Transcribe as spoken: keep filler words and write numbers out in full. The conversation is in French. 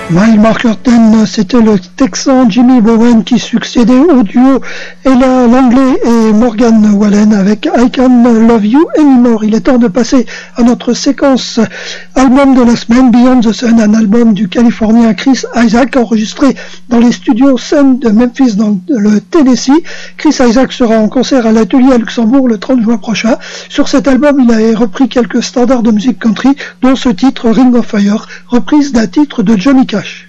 Mile Marker dix, c'était le Texan Jimmy Bowen qui succédait au duo Ella Langley et Morgan Wallen avec I Can Love You Anymore. Il est temps de passer à notre séquence album de la semaine, Beyond the Sun, un album du Californien Chris Isaak enregistré dans les studios Sun de Memphis dans le Tennessee. Chris Isaak sera en concert à l'Atelier à Luxembourg le trente juin prochain. Sur cet album, il a repris quelques standards de musique country, dont ce titre Ring of Fire, reprise d'un titre de Johnny Cash.